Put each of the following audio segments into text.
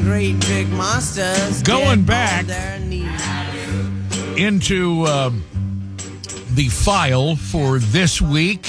great big monsters. Going back into the file for this week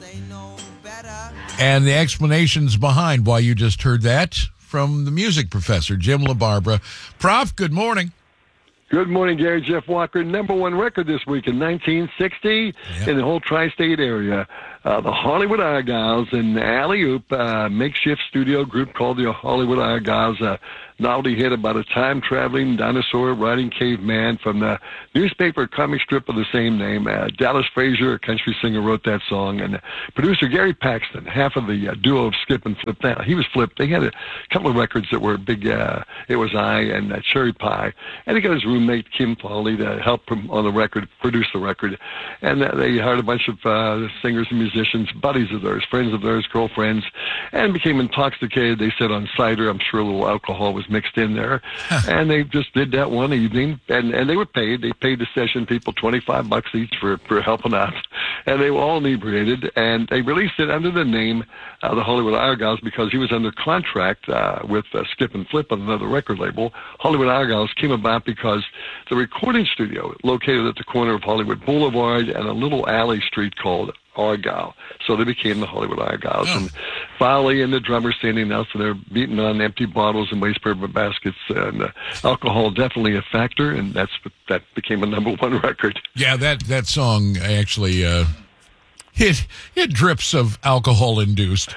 and the explanations behind why you just heard that from the music professor, Jim LaBarbera. Prof, good morning. Good morning, Gary. Jeff Walker, number one record this week in 1960 in the whole tri-state area. The Hollywood Argyles and Alley Oop, makeshift studio group called the Hollywood Argyles, a novelty hit about a time-traveling dinosaur riding caveman from the newspaper comic strip of the same name. Dallas Frazier, a country singer, wrote that song, and producer Gary Paxton, half of the duo of Skip and Flip. Now, he was Flip. They had a couple of records that were big. It Was I and Cherry Pie, and he got his roommate Kim Foley to help him on the record, produce the record, and they hired a bunch of singers and musicians, buddies of theirs, friends of theirs, girlfriends, and became intoxicated. They said on cider. I'm sure a little alcohol was mixed in there, and they just did that one evening, and they were paid. They paid the session people $25 each for helping out, and they were all inebriated, and they released it under the name the Hollywood Argyles because he was under contract with Skip and Flip on another record label. Hollywood Argyles came about because the recording studio located at the corner of Hollywood Boulevard and a little alley street called Argyle. So they became the Hollywood Argyles. And Foley and the drummer standing out, so they're beating on empty bottles and waste paper baskets, and alcohol definitely a factor, and that became a number one record. Yeah, that song actually it drips of alcohol induced.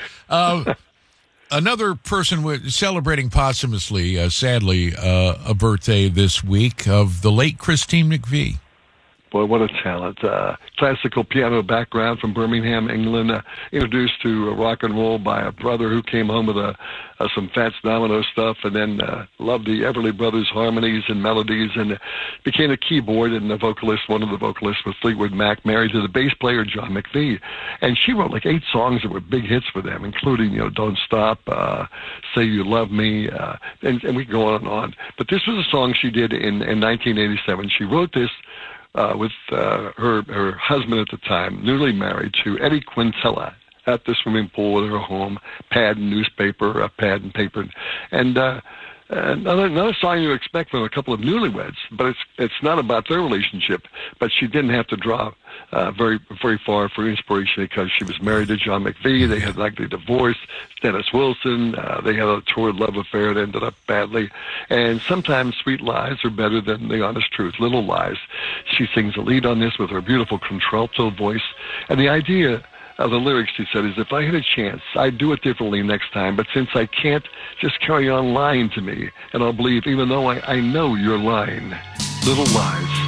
Another person celebrating posthumously, sadly, a birthday this week of the late Christine McVie. Boy, what a talent. Classical piano background from Birmingham, England, introduced to rock and roll by a brother who came home with some Fats Domino stuff, and then loved the Everly Brothers harmonies and melodies, and became a keyboard and a vocalist, one of the vocalists with Fleetwood Mac, married to the bass player John McVie. And she wrote like 8 songs that were big hits for them, including, Don't Stop, Say You Love Me, and we can go on and on. But this was a song she did in 1987. She wrote this with her husband at the time, newly married to Eddie Quintella, at the swimming pool at her home, pad and newspaper, pad and paper, and another song you expect from a couple of newlyweds, but it's not about their relationship. But she didn't have to draw very very far for inspiration because she was married to John McVie. They had likely divorced. Dennis Wilson. They had a torrid love affair that ended up badly. And sometimes sweet lies are better than the honest truth. Little Lies. She sings the lead on this with her beautiful contralto voice, and the idea of the lyrics, she said, is if I had a chance, I'd do it differently next time. But since I can't, just carry on lying to me, and I'll believe even though I know you're lying. Little Lies.